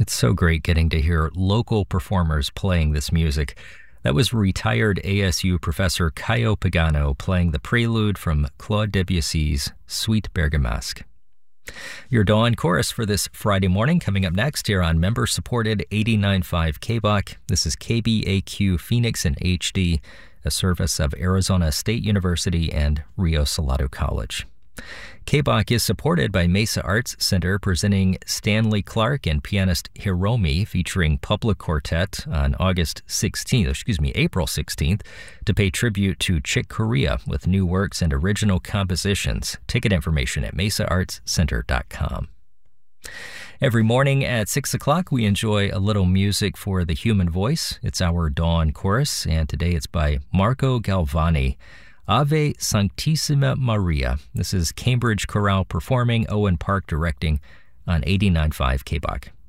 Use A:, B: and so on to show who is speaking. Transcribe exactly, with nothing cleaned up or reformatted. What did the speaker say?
A: It's so great getting to hear local performers playing this music. That was retired A S U professor Caio Pagano playing the prelude from Claude Debussy's Suite Bergamasque. Your Dawn Chorus for this Friday morning coming up next here on member-supported eighty-nine point five K B O C. This is K B A Q Phoenix in H D, a service of Arizona State University and Rio Salado College. K B O C is supported by Mesa Arts Center, presenting Stanley Clark and pianist Hiromi, featuring Public Quartet on August sixteenth, excuse me, April sixteenth, to pay tribute to Chick Corea with new works and original compositions. Ticket information at mesa arts center dot com. Every morning at six o'clock, we enjoy a little music for the human voice. It's our Dawn Chorus, and today it's by Marco Galvani. Ave Sanctissima Maria. This is Cambridge Chorale performing, Owen Park directing on eighty-nine point five K B O C.